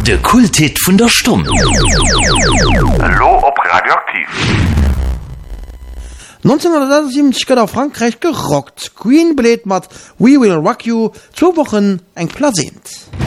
De Kulthit vun der Stunde. Hallo op Radioaktiv. 1977 gëtt a Frankreich gerockt. Queen beläet mat We Will Rock You 2 Wochen eng Plasent.